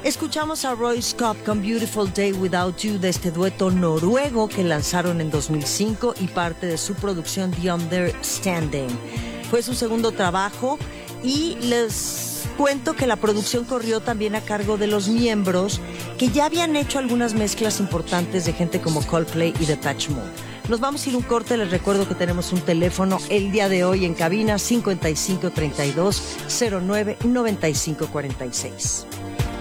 Escuchamos a Roy Scott con Beautiful Day Without You de este dueto noruego que lanzaron en 2005 y parte de su producción The Understanding. Fue su segundo trabajo y les cuento que la producción corrió también a cargo de los miembros que ya habían hecho algunas mezclas importantes de gente como Coldplay y Depeche Mode. Nos vamos a ir un corte, les recuerdo que tenemos un teléfono el día de hoy en cabina 5532 09 95 46.